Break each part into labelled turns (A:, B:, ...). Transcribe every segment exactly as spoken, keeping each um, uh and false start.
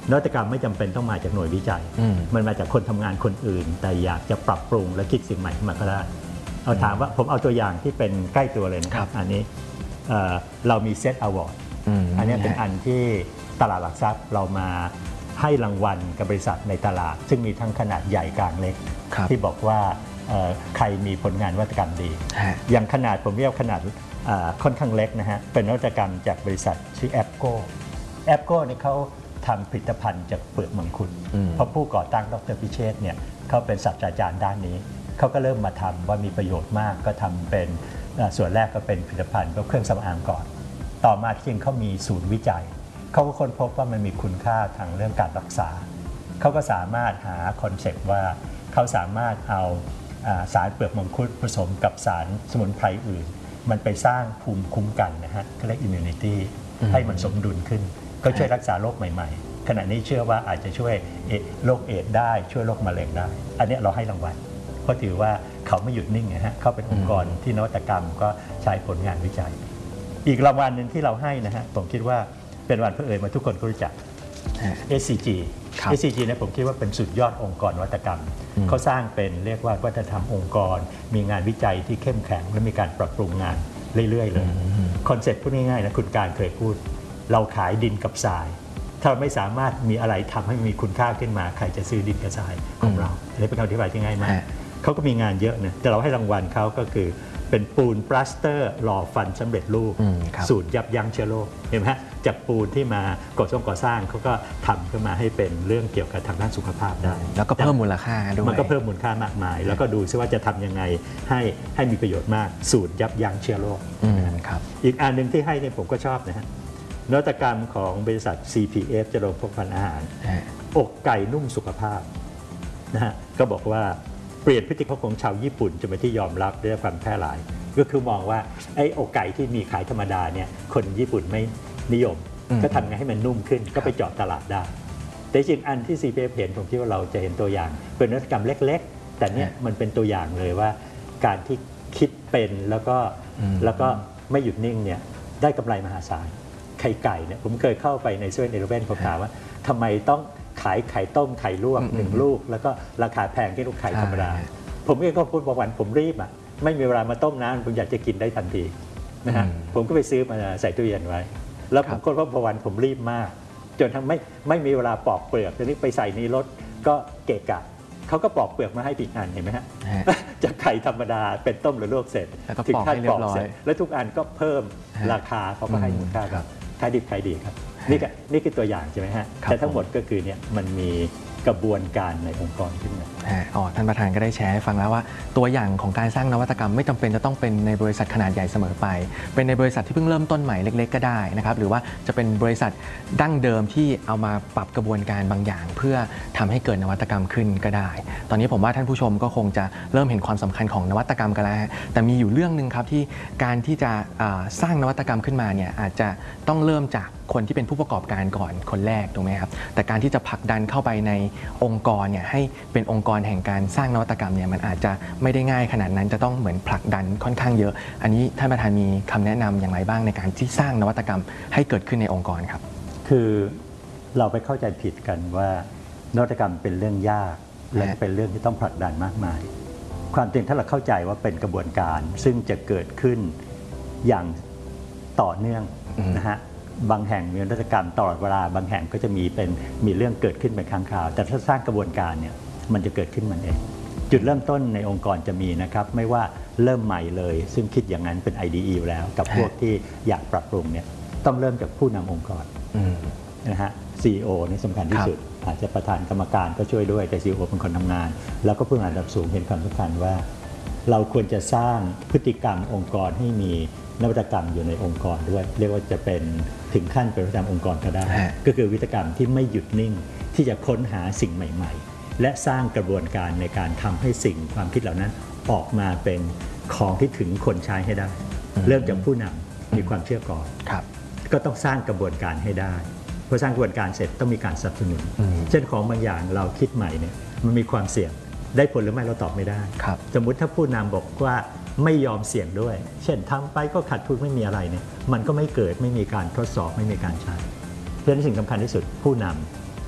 A: นวัตกรรมไม่จำเป็นต้องมาจากหน่วยวิจัยมันมาจากคนทำงานคนอื่นแต่อยากจะปรับปรุงและคิดสิ่งใหม่ขึ้นมาก็ได้เอาถามว่าผมเอาตัวอย่างที่เป็นใกล้ตัวเลยนะครับอันนี้เรามีเซตอวอร์ดอันนี้เป็นอันที่ตลาดหลักทรัพย์เรามาให้รางวัลกับบริษัทในตลาดซึ่งมีทั้งขนาดใหญ่กลางเล็กที่บอกว่าใครมีผลงานนวัตกรรมดีอย่างขนาดผมเรียกขนาดค่อนข้างเล็กนะฮะเป็นนวัตกรรมจากบริษัทชื่อแอปโก้แอปโก้เนี่ยเขาทำผลิตภัณฑ์จากเปลือกมังคุดเพราะผู้ก่อตั้งดร.พิเชษฐ์เนี่ยเขาเป็นศาสตราจารย์ด้านนี้เขาก็เริ่มมาทำว่ามีประโยชน์มากก็ทำเป็นส่วนแรกก็เป็นผลิตภัณฑ์ก็เครื่องสำอางก่อนต่อมาที่จริงเขามีศูนย์วิจัยเขาก็ค้นพบว่ามันมีคุณค่าทางเรื่องการรักษาเขาก็สามารถหาคอนเซปต์ว่าเขาสามารถเอาสารเปลือกมังคุดผสมกับสารสมุนไพรอื่นมันไปสร้างภูมิคุ้มกันนะฮะเขาเรียก immunity ให้มันสมดุลขึ้นก็ช่วยรักษาโรคใหม่ๆขณะนี้เชื่อว่าอาจจะช่วยโรคเอดส์ได้ช่วยโรคมะเร็งได้อันนี้เราให้รางวัลเพราะถือว่าเขาไม่หยุดนิ่งนะฮะเขาเป็นองค์กรที่นวัตกรรมก็ใช้ผลงานวิจัยอีกรางวัลหนึ่งที่เราให้นะฮะผมคิดว่าเป็นรางวัลเพื่อเอ่ยมาทุกคนก็รู้จัก เอส ซี จี เอส ซี จี เนี่ยผมคิดว่าเป็นสุดยอดองค์กรนวัตกรรมเขาสร้างเป็นเรียกว่าวัฒนธรรมองค์กรมีงานวิจัยที่เข้มแข็งและมีการปรับปรุงงานเรื่อยๆเลยคอนเซ็ปต์พูดง่ายๆนะคุณการเคยพูดเราขายดินกับทรายถ้าเราไม่สามารถมีอะไรทำให้มีคุณค่าขึ้นมาใครจะซื้อดินกับทรายของเราอันนี้เป็นคำอธิบายที่ง่ายมากเขาก็มีงานเยอะนะแต่เราให้รางวัลเขาก็คือเป็นปูนปลาสเตอร์หล่อฟันสำเร็จรูปสูตรยับยั้งเชื้อโรคเห็นไหมฮะจากปูนที่มาก่อสร้างก่อสร้างเขาก็ทำขึ้นมาให้เป็นเรื่องเกี่ยวกับทางด้านสุขภาพได้
B: แล้วก็เพิ่มมูลค่าด้วย
A: มันก็เพิ่มมูลค่ามากมายแล้วก็ดูซิว่าจะทำยังไงให้ให้มีประโยชน์มากสูตรยับยั้งเชื้อโรคอีกอันหนึ่งที่ให้เนี่ยผมก็ชอบนะฮะนวัตกรรมของบริษัท ซี พี เอฟ เจริญพกพันอาหารอกไก่นุ่มสุขภาพนะฮะก็บอกว่าเปลี่ยนพฤติกรรมของชาวญี่ปุ่นจนเป็นที่ยอมรับได้ความแพร่หลายก็คือมองว่าไอ้อกไก่ที่มีขายธรรมดาเนี่ยคนญี่ปุ่นไม่นิยมก็ทำไงให้มันนุ่มขึ้นก็ไปเจาะตลาดได้แต่จริงอันที่ ซี พี เอฟ เห็นผมคิดว่าเราจะเห็นตัวอย่างเป็นนวัตกรรมเล็กๆแต่เนี่ยมันเป็นตัวอย่างเลยว่าการที่คิดเป็นแล้วก็แล้วก็ไม่หยุดนิ่งเนี่ยได้กำไรมหาศาลไข่ไก่เนี่ยผมเคยเข้าไปในเซเว่นอีเลฟเว่นผมถามว่าทำไมต้องขายไข่ต้มไข่ลวกหนึ่งลูกแล้วก็ราคาแพงที่ลูกไข่ธรรมดาผมเองก็พูดบางวันผมรีบอ่ะไม่มีเวลามาต้มน้ำผมอยากจะกินได้ทันทีนะฮะผมก็ไปซื้อมาใส่ตู้เย็นไว้แล้วผมก็ว่าบางวันผมรีบมากจนทั้งไม่ไม่มีเวลาปอกเปลือกทีนี้ไปใส่ในรถก็เกะกะเขาก็ปอกเปลือกมาให้อีกอันเห็นไหมฮะจากไข่ธรรมดาเป็นต้มหรือลวกเสร็จถึงขั้นปอกเสร็จแล้วทุกอันก็เพิ่มราคาเขาก็ให้มูลค่าครับขายดิบขายดีครับนี่ก็นี่คือตัวอย่างใช่ไหมฮะแต่ทั้งหมดก็คือเนี่ยมันมีกระบวนการในองค์กรขึ้นมา
B: อ๋อท่านประธานก็ได้แชร์ให้ฟังแล้วว่าตัวอย่างของการสร้างนวัตกรรมไม่จำเป็นจะต้องเป็นในบริษัทขนาดใหญ่เสมอไปเป็นในบริษัทที่เพิ่งเริ่มต้นใหม่เล็กๆก็ได้นะครับหรือว่าจะเป็นบริษัทดั้งเดิมที่เอามาปรับกระบวนการบางอย่างเพื่อทำให้เกิดนวัตกรรมขึ้นก็ได้ตอนนี้ผมว่าท่านผู้ชมก็คงจะเริ่มเห็นความสำคัญของนวัตกรรมกันแล้วแต่มีอยู่เรื่องนึงครับที่การที่จะสร้างนวัตกรรมขึ้นมาเนี่ยอาจจะต้องเริ่มจากคนที่เป็นผู้ประกอบการก่อนคนแรกถูกไหมครับแต่การที่จะผลักดันเข้าไปในองค์กรเนี่ยให้เป็นองค์กรแห่งการสร้างนวัตกรรมเนี่ยมันอาจจะไม่ได้ง่ายขนาดนั้นจะต้องเหมือนผลักดันค่อนข้างเยอะอันนี้ท่านประธานมีคำแนะนำอย่างไรบ้างในการที่สร้างนวัตกรรมให้เกิดขึ้นในองค์กรครับ
A: คือเราไปเข้าใจผิดกันว่านวัตกรรมเป็นเรื่องยากและเป็นเรื่องที่ต้องผลักดันมากมายความจริงถ้าเราเข้าใจว่าเป็นกระบวนการซึ่งจะเกิดขึ้นอย่างต่อเนื่องนะฮะบางแห่งมีนวัตกรรมตลอดเวลาบางแห่งก็จะมีเป็นมีเรื่องเกิดขึ้นเป็นครั้งคราวแต่ถ้าสร้างกระบวนการเนี่ยมันจะเกิดขึ้นมันเองจุดเริ่มต้นในองค์กรจะมีนะครับไม่ว่าเริ่มใหม่เลยซึ่งคิดอย่างนั้นเป็น ไอ ดี อี แล้วกับพวกที่อยากปรับปรุงเนี่ยต้องเริ่มจากผู้นำองค์กรนะฮะ ซี อี โอ นี่สำคัญที่สุดอาจจะประธานกรรมการก็ช่วยด้วยแต่ ซี อี โอ เป็นคนทำงานแล้วก็ผู้บริหารระดับสูงเห็นความสำคัญว่าเราควรจะสร้างพฤติกรรมองค์กรให้มีนวัตกรรมอยู่ในองค์กรด้วยเรียกว่าจะเป็นถึงขั้นเป็นประจำองค์กรก็ได้ก็คือวิธีกรรมที่ไม่หยุดนิ่งที่จะค้นหาสิ่งใหม่ๆและสร้างกระบวนการในการทำให้สิ่งความคิดเหล่านั้นออกมาเป็นของที่ถึงคนใช้ให้ได้เริ่มจากผู้นำมีความเชื่อก่อนก็ต้องสร้างกระบวนการให้ได้พอสร้างกระบวนการเสร็จต้องมีการสนับสนุนเช่นของบางอย่างเราคิดใหม่เนี่ยมันมีความเสี่ยงได้ผลหรือไม่เราตอบไม่ได้สมมุติถ้าผู้นำบอกว่าไม่ยอมเสี่ยงด้วยเช่นทำไปก็ขาดทุนไม่มีอะไรเนี่ยมันก็ไม่เกิดไม่มีการทดสอบไม่มีการใช้เพราะฉะนั้นสิ่งสำคัญที่สุดผู้น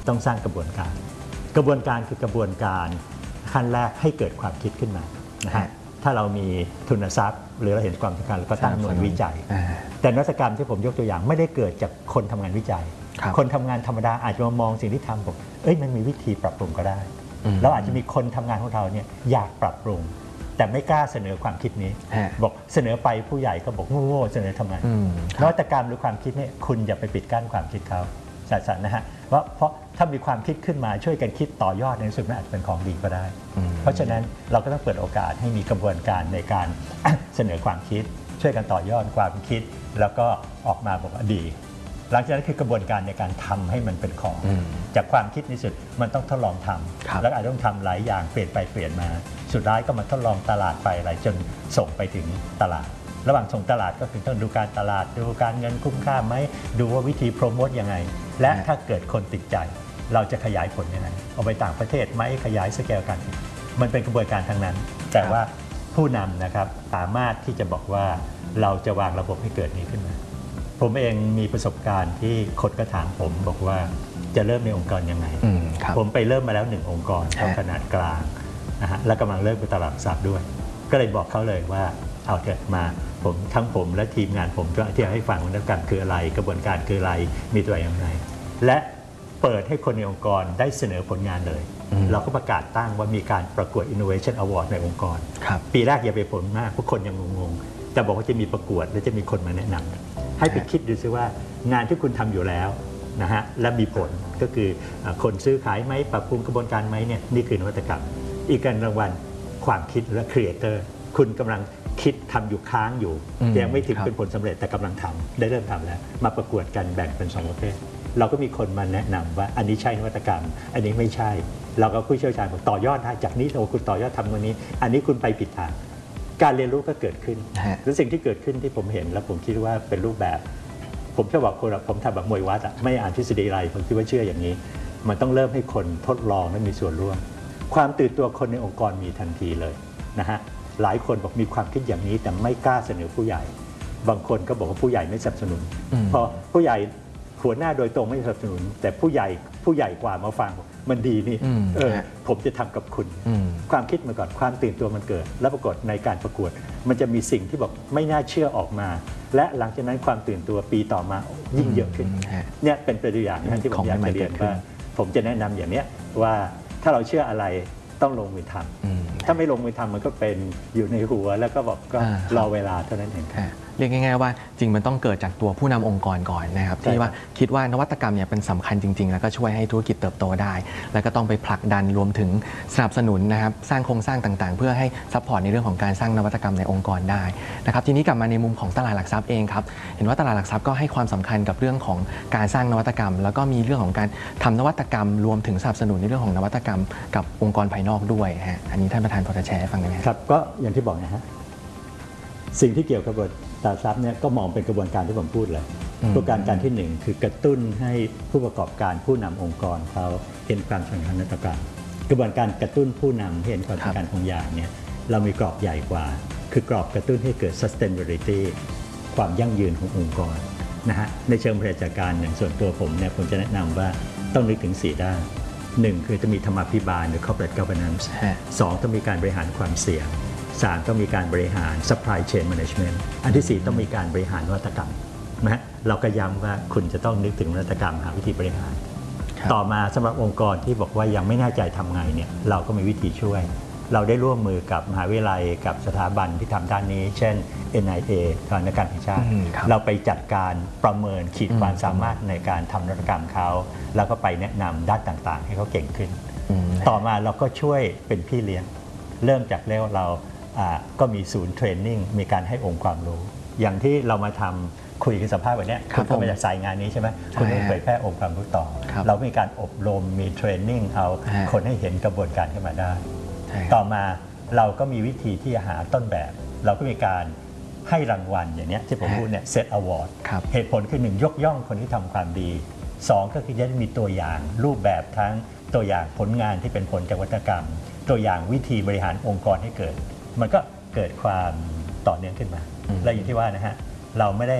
A: ต้องสร้างกระบวนการกระบวนการคือกระบวนการขั้นแรกให้เกิดความคิดขึ้นมานะฮะถ้าเรามีทุนทรัพย์หรือเราเห็นความสำคัญเราก็ตั้งหน่วยวิจัยแต่นวัตกรรมที่ผมยกตัวอย่างไม่ได้เกิดจากคนทำงานวิจัยคนทำงานธรรมดาอาจจะมามองสิ่งที่ทำบอกเอ้ยมันมีวิธีปรับปรุงก็ได้เราอาจจะมีคนทำงานของเราเนี่ยอยากปรับปรุงแต่ไม่กล้าเสนอความคิดนี้บอกเสนอไปผู้ใหญ่ก็บอกโง่ๆเสนอทำไมนวัตกรรมหรือความคิดเนี่ยคุณอย่าไปปิดกั้นความคิดเขาสัตว์นะฮะเพราะเพราะถ้ามีความคิดขึ้นมาช่วยกันคิดต่อยอดในสุดมันอาจจะเป็นของดีก็ได้เพราะฉะนั้นเราก็ต้องเปิดโอกาสให้มีกระบวนการในการ เสนอความคิดช่วยกันต่อยอดความคิดแล้วก็ออกมาบอกว่าดีหลังจากนั้นคือกระบวนการในการทำให้มันเป็นของจากความคิดในสุดมันต้องทดลองทำแล้วอาจจะต้องทำหลายอย่างเปลี่ยนไปเปลี่ยนมาสุดท้ายก็มาทดลองตลาดไปอะไรจนส่งไปถึงตลาดระหว่างส่งตลาดก็คือต้องดูการตลาดดูการเงินคุ้มค่าไหมดูว่าวิธีโปรโมทยังไงและถ้าเกิดคนติดใจเราจะขยายผลยังไงเอาไปต่างประเทศไหมขยายสเกลกันมันเป็นกระบวนการทางนั้นแต่ว่าผู้นำนะครับสามารถที่จะบอกว่าเราจะวางระบบให้เกิดนี้ขึ้นมาผมเองมีประสบการณ์ที่คนก็ถามผมบอกว่าจะเริ่มในองค์กรยังไงผมไปเริ่มมาแล้วหนึ่งองค์กรขนาดกลางนะฮะและกำลังเริ่มไปตลาดหลักทรัพย์ด้วยก็เลยบอกเขาเลยว่าเอาเถอะมาผมทั้งผมและทีมงานผมก็อธิบายให้ฟังว่านวัตกรรมคืออะไรกระบวนการคืออะไรมีตัวอย่างไรและเปิดให้คนในองค์กรได้เสนอผลงานเลยเราก็ประกาศตั้งว่ามีการประกวด Innovation Award ในองค์กรปีแรกอย่าไปผลมากเพราะคนยังงงๆแต่บอกว่าจะมีประกวดและจะมีคนมาแนะนำให้ไปคิดดูซิว่างานที่คุณทำอยู่แล้วนะฮะและมีผลก็คือคนซื้อขายไหมปรับปรุงกระบวนการไหมเนี่ยนี่คือนวัตกรรมอีกการรางวัลความคิดและครีเอเตอร์คุณกำลังคิดทำอยู่ค้างอยู่ยังไม่ถึงเป็นผลสำเร็จแต่กำลังทำได้เริ่มทำแล้วมาประกวดกันแบ่งเป็นสองประเภทเราก็มีคนมาแนะนำว่าอันนี้ใช่นวัตกรรมอันนี้ไม่ใช่เราก็ผู้เชี่ยวชาญบอกต่อยอดได้จากนี้โอ้คุณต่อยอดทำวันนี้อันนี้คุณไปผิดทางการเรียนรู้ก็เกิดขึ้นและสิ่งที่เกิดขึ้นที่ผมเห็นแล้วผมคิดว่าเป็นรูปแบบผมแค่บอกคนผมทำแบบมวยวัดอะไม่อ่านทฤษฎีอะไรผมคิดว่าเชื่ออย่างนี้มันต้องเริ่มให้คนทดลองและมีส่วนร่วมความตื่นตัวคนในองค์กรมีทันทีเลยนะฮะหลายคนบอกมีความคิดอย่างนี้แต่ไม่กล้าเสนอผู้ใหญ่บางคนก็บอกว่าผู้ใหญ่ไม่สนับสนุนพอผู้ใหญ่หัวหน้าโดยตรงไม่สนับสนุนแต่ผู้ใหญ่ผู้ใหญ่กว่ามาฟังมันดีนี่เออผมจะทำกับคุณความคิดมาก่อนความตื่นตัวมันเกิดแล้วปรากฏในการประกวดมันจะมีสิ่งที่บอกไม่น่าเชื่อออกมาและหลังจากนั้นความตื่นตัวปีต่อมายิ่งเยอะขึ้นเนี่ยเป็นตัวอย่างนะที่ผมอยากจะเรียนว่าผมจะแนะนำอย่างนี้ว่าถ้าเราเชื่ออะไรต้องลงมือทำถ้าไม่ลงมือทำมันก็เป็นอยู่ในหัวแล้วก็บอกก็รอเวลาเท่านั้นเอง
B: เรียกง่ายๆว่าจริงมันต้องเกิดจากตัวผู้นำองค์กรก่อนนะครับที่ว่าคิดว่านวัตกรรมเนี่ยเป็นสำคัญจริงๆแล้วก็ช่วยให้ธุรกิจเติบโตได้แล้วก็ต้องไปผลักดันรวมถึงสนับสนุนนะครับสร้างโครงสร้างต่างๆเพื่อให้ซัพพอร์ตในเรื่องของการสร้างนวัตกรรมในองค์กรได้นะครับทีนี้กลับมาในมุมของตลาดหลักทรัพย์เองครับเห็นว่าตลาดหลักทรัพย์ก็ให้ความสำคัญกับเรื่องของการสร้างนวัตกรรมแล้วก็มีเรื่องของการทำนวัตกรรมรวมถึงสนับสนุนในเรื่องของนวัตกรรมกับองค์กรภายนอกด้วยฮะอันนี้ท่านประธานพอจะแชร์ให้ฟังได้ไหม
A: ครับก็อย่างที่บอกนะฮะสิ่งที่เกี่ยวกับตลาดทรัพย์เนี่ยก็มองเป็นกระบวนการที่ผมพูดเลยกระบวนการการที่หนึ่งคือกระตุ้นให้ผู้ประกอบการผู้นำองค์กรเขาเห็นความสำคัญนวัตกรรมกระบวนการกระตุ้นผู้นำเห็นความสำคัญของอย่างเนี่ยเรามีกรอบใหญ่กว่าคือกรอบกระตุ้นให้เกิด sustainability ความยั่งยืนขององค์กรนะฮะในเชิงบริหารจัดการอย่างส่วนตัวผมเนี่ยผมจะแนะนำว่าต้องนึกถึงสี่ด้านหนึ่งคือจะมีธรรมาภิบาลหรือ corporate governance สองต้องมีการบริหารความเสี่ยงสามต้องมีการบริหาร supply chain management อันที่สี่ต้องมีการบริหารนวัตกรรมนะเราก็ย้ำว่าคุณจะต้องนึกถึงนวัตกรรมหาวิธีบริหารต่อมาสำหรับองค์กรที่บอกว่ายังไม่แน่ใจทำไงเนี่ยเราก็มีวิธีช่วยเราได้ร่วมมือกับมหาวิทยาลัยกับสถาบันที่ทำด้านนี้เช่น เอ็น ไอ เอ ทางการแห่งชาติเราไปจัดการประเมินขีดความสามารถในการทำนวัตกรรมเขาแล้วก็ไปแนะนำด้านต่างๆให้เขาเก่งขึ้นต่อมาเราก็ช่วยเป็นพี่เลี้ยงเริ่มจากเรียกว่าเราก็มีศูนย์เทรนนิ่งมีการให้องค์ความรู้อย่างที่เรามาทำคุยกันสัมภาษณ์วันนี้คุณก็มาจากสายงานนี้ใช่ไหมคุณต้องเผยแพร่องค์ความรู้ต่อเรามีการอบรมมีเทรนนิ่งเอาคนให้เห็นกระบวนการขึ้นมาได้ต่อมาเราก็มีวิธีที่จะหาต้นแบบเราก็มีการให้รางวัลอย่างนี้ที่ผมพูดเนี่ยเซตอวอร์ดเหตุผลคือหนึ่งยกย่องคนที่ทำความดีสองก็คือจะมีตัวอย่างรูปแบบทั้งตัวอย่างผลงานที่เป็นผลจากนวัตกรรมตัวอย่างวิธีบริหารองค์กรให้เกิดมันก็เกิดความต่อเนื่องขึ้นมาและอย่างที่ว่านะฮะเราไม่ได้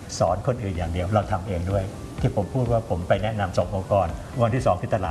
A: สอนคนอื่นอย่างเดียวเราทำเองด้วยที่ผมพูดว่าผมไปแนะนำสององค์กรวันที่สองคือตลาด